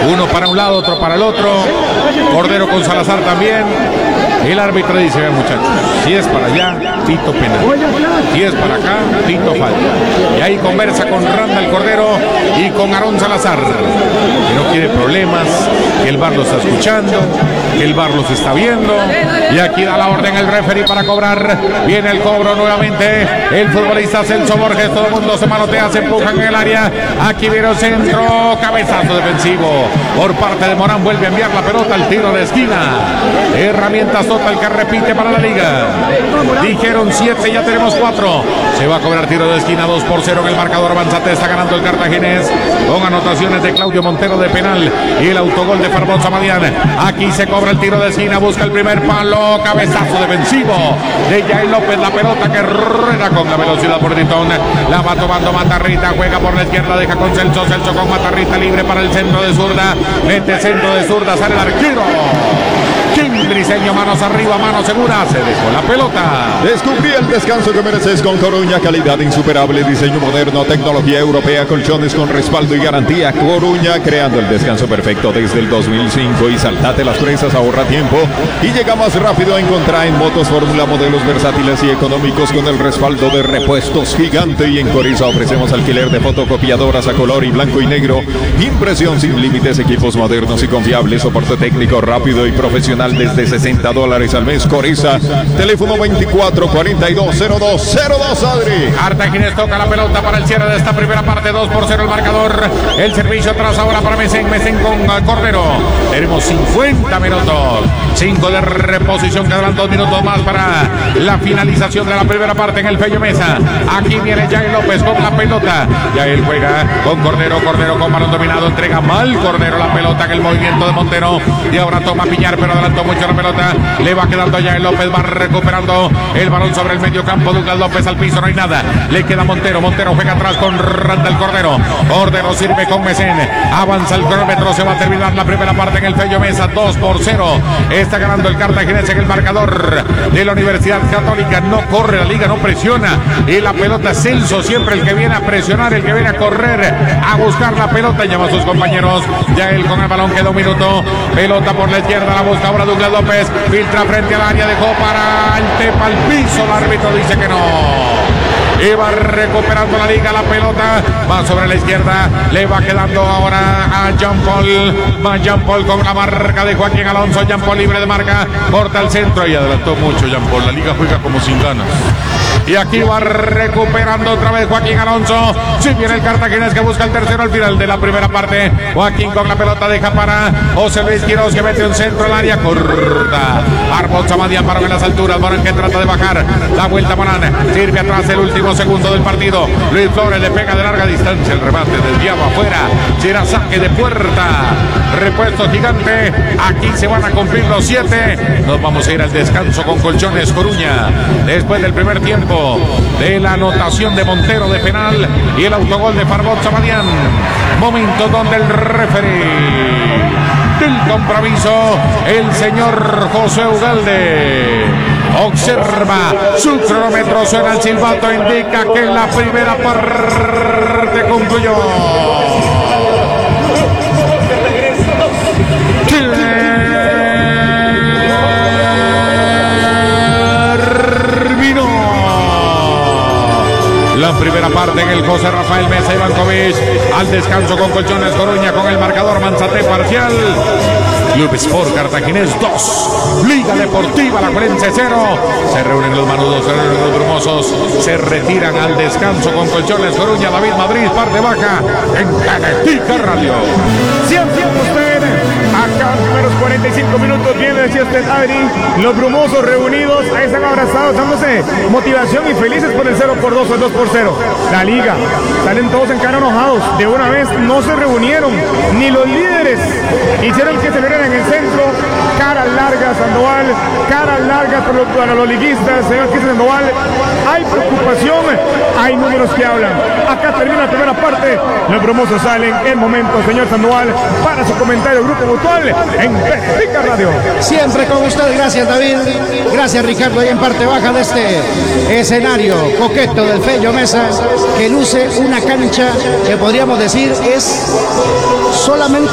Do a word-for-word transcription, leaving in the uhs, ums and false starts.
Uno para un lado, otro para el otro. Cordero con Salazar también. El árbitro dice, vean muchachos, si es para allá, pito penal. Si es para acá, pito falta. Y ahí conversa con Randall Cordero y con Aarón Salazar, que no quiere problemas, que el V A R lo está escuchando, que el V A R los está viendo. Y aquí da la orden el referee para cobrar. Viene el cobro nuevamente. El futbolista Celso Borges, todo el mundo se manotea, se empuja en el área. Aquí viene el centro, cabezazo defensivo por parte de Morán. Vuelve a enviar la pelota al tiro de esquina. Herramientas total que repite para la liga. Dijeron siete, ya tenemos cuatro. Se va a cobrar tiro de esquina, dos por cero en el marcador. Avanzate, está ganando el cartaginés con anotaciones de Claudio Montero de penal y el autogol de Farbón Samadián. Aquí se cobra el tiro de esquina, busca el primer palo, cabezazo defensivo de Yael López. La pelota que rueda con la velocidad por Titón. La va tomando Matarrita, juega por la izquierda, deja con Celso. Celso con Matarrita libre para el centro de zurda. Mete centro de zurda, sale el arquero. Briseño, manos arriba, manos seguras, se dejó la pelota. Descubrí el descanso que mereces con Coruña, calidad insuperable, diseño moderno, tecnología europea, colchones con respaldo y garantía. Coruña, creando el descanso perfecto desde el dos mil cinco. Y saltate las presas, ahorra tiempo y llega más rápido a encontrar en Motos Fórmula modelos versátiles y económicos con el respaldo de Repuestos Gigante. Y en Coriza ofrecemos alquiler de fotocopiadoras a color y blanco y negro, impresión sin límites, equipos modernos y confiables, soporte técnico rápido y profesional desde de sesenta dólares al mes. Coriza, teléfono veinticuatro cuarenta y dos cero dos cero dos. Adri. Cartaginés toca la pelota para el cierre de esta primera parte. Dos por cero el marcador. El servicio atrás ahora para Mesén. Mesén con Cordero. Tenemos cincuenta minutos. cinco de reposición. Quedarán dos minutos más para la finalización de la primera parte en el Fello Mesa. Aquí viene Yael López con la pelota. Yael juega con Cordero. Cordero con balón dominado. Entrega mal Cordero la pelota en el movimiento de Montero. Y ahora toma Piñar, pero adelantó mucho la pelota, le va quedando ya el López, va recuperando el balón sobre el medio campo. Douglas López al piso, no hay nada, le queda Montero. Montero juega atrás con Randall Cordero. Cordero sirve con Mesén, avanza el cronómetro, se va a terminar la primera parte en el Fello Mesa. Dos por cero está ganando el cartaginés en el marcador de la Universidad Católica. No corre la liga, no presiona, y la pelota Celso siempre el que viene a presionar, el que viene a correr, a buscar la pelota. Llama a sus compañeros, ya él con el balón, queda un minuto, pelota por la izquierda, la busca ahora Douglas López, filtra frente al área, dejó para el Tepa al piso, el árbitro dice que no. Y va recuperando la liga, la pelota va sobre la izquierda, le va quedando ahora a Jean Paul. Va Jean Paul con la marca de Joaquín Alonso. Jean Paul libre de marca, corta el centro y adelantó mucho Jean Paul. La liga juega como sin ganas. Y aquí va recuperando otra vez Joaquín Alonso. Si viene el cartaginés que busca el tercero al final de la primera parte. Joaquín con la pelota deja para José Luis Quiroz, que mete un centro al área, corta. Farbón Samadián paró en las alturas. Morán que trata de bajar. La vuelta Morán. Sirve atrás el último segundo del partido. Luis Flores le pega de larga distancia. El remate desviado afuera. Será saque de puerta. Repuesto Gigante. Aquí se van a cumplir los siete. Nos vamos a ir al descanso con Colchones Coruña. Después del primer tiempo, de la anotación de Montero de penal y el autogol de Farbón Samadián. Momento donde el referee del compromiso, el señor José Ugalde, observa su cronómetro, suena el silbato, indica que la primera parte concluyó. La primera parte en el José Rafael Mesa Ivankovic. Al descanso con Colchones Coruña con el marcador Manzate parcial. Club Sport Cartaginés dos, Liga Deportiva Alajuelense cero. Se reúnen los manudos, se reúnen los brumosos, se retiran al descanso con Colchones Coruña. David Madrid, parte baja en Canetica Radio. Siempre usted, acá en los primeros cuarenta y cinco minutos, bien decía usted, Adri, los brumosos reunidos, ahí están abrazados, dándose motivación y felices por el cero por dos o el dos por cero. La liga, salen todos en cara enojados, de una vez no se reunieron, ni los líderes hicieron que se vieran en el centro. Caras largas, Sandoval, caras largas para los, para los liguistas, señor Cristian Sandoval. Hay preocupación, hay números que hablan. Acá termina la primera parte, los brumosos salen en momento, señor Sandoval, para su comentario, Grupo Mutual en Canetica Radio. Siempre con usted, gracias David, gracias Ricardo, ahí en parte baja de este escenario coqueto del Fello Mesa, que luce una cancha que podríamos decir es solamente